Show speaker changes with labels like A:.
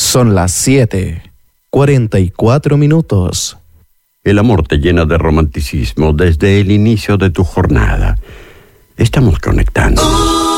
A: Son las 7:44.
B: El amor te llena de romanticismo desde el inicio de tu jornada. Estamos conectando.